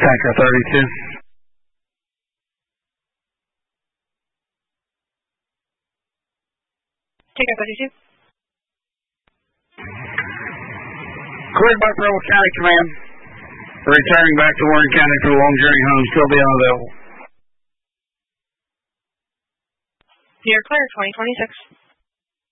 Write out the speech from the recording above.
Tanker 32. Tanker 32. Cleared by Preble County Command. Returning back to Warren County for the long journey home. Still be unavailable. You're clear, 2026.